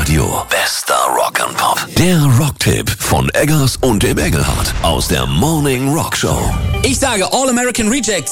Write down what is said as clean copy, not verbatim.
Radio. Bester Rock and Pop. Der Rocktipp von Eggers und dem Engelhardt aus der Morning Rock Show. Ich sage All American Rejects.